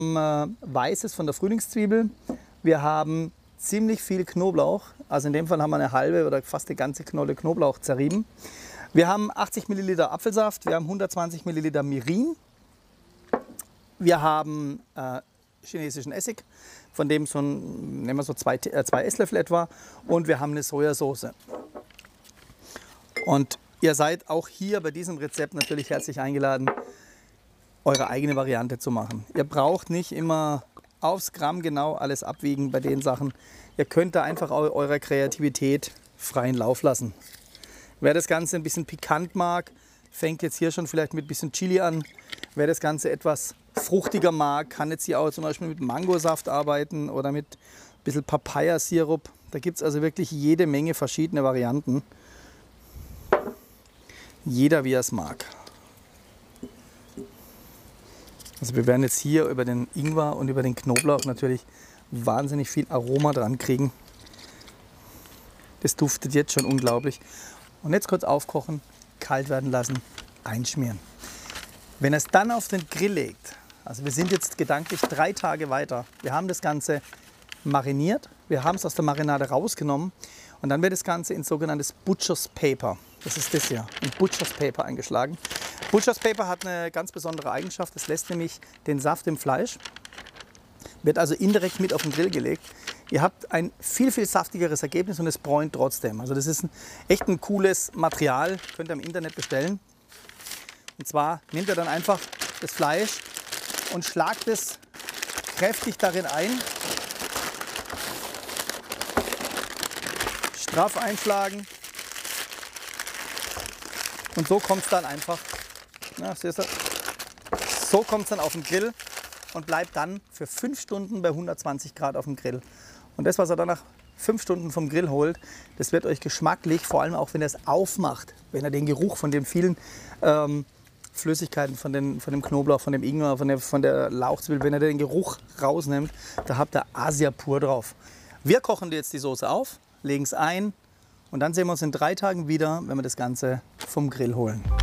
Weißes von der Frühlingszwiebel. Wir haben ziemlich viel Knoblauch. Also in dem Fall haben wir eine halbe oder fast die ganze Knolle Knoblauch zerrieben. Wir haben 80 Milliliter Apfelsaft. Wir haben 120 Milliliter Mirin. Wir haben chinesischen Essig, von dem nehmen wir so zwei Esslöffel etwa. Und wir haben eine Sojasauce. Und ihr seid auch hier bei diesem Rezept natürlich herzlich eingeladen, eure eigene Variante zu machen. Ihr braucht nicht immer aufs Gramm genau alles abwiegen bei den Sachen. Ihr könnt da einfach eurer Kreativität freien Lauf lassen. Wer das Ganze ein bisschen pikant mag, fängt jetzt hier schon vielleicht mit ein bisschen Chili an. Wer das Ganze etwas fruchtiger mag, kann jetzt hier auch zum Beispiel mit Mangosaft arbeiten oder mit ein bisschen Papaya-Sirup. Da gibt es also wirklich jede Menge verschiedene Varianten. Jeder wie er es mag. Also wir werden jetzt hier über den Ingwer und über den Knoblauch natürlich wahnsinnig viel Aroma dran kriegen. Das duftet jetzt schon unglaublich. Und jetzt kurz aufkochen, kalt werden lassen, einschmieren. Wenn ihr es dann auf den Grill legt, also wir sind jetzt gedanklich 3 Tage weiter. Wir haben das Ganze mariniert, wir haben es aus der Marinade rausgenommen und dann wird das Ganze in sogenanntes Butcher's Paper, das ist das hier, in Butcher's Paper eingeschlagen. Butcher's Paper hat eine ganz besondere Eigenschaft, es lässt nämlich den Saft im Fleisch, wird also indirekt mit auf den Grill gelegt. Ihr habt ein viel, viel saftigeres Ergebnis und es bräunt trotzdem. Also das ist echt ein cooles Material, könnt ihr im Internet bestellen. Und zwar nehmt ihr dann einfach das Fleisch und schlagt es kräftig darin ein. Straff einschlagen. Und so kommt es dann einfach. Ja, siehst du? So kommt es dann auf den Grill und bleibt dann für 5 Stunden bei 120 Grad auf dem Grill. Und das, was ihr dann nach 5 Stunden vom Grill holt, das wird euch geschmacklich, vor allem auch wenn ihr es aufmacht, wenn ihr den Geruch von den vielen Flüssigkeiten, von dem Knoblauch, von dem Ingwer, von der Lauchzwiebel, wenn ihr den Geruch rausnimmt, da habt ihr Asia pur drauf. Wir kochen jetzt die Soße auf, legen es ein und dann sehen wir uns in 3 Tagen wieder, wenn wir das Ganze vom Grill holen.